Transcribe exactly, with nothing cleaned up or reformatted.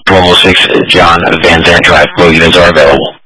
twelve oh six John Van Zandt Drive. Flow units are available.